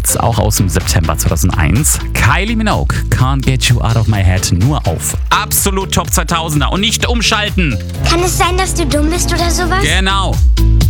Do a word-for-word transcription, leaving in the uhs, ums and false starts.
Hits, auch aus dem September zweitausendeins. Kylie Minogue, Can't Get You Out of My Head, nur auf absolut Top zweitausender und nicht umschalten. Kann es sein, dass du dumm bist oder sowas? Genau.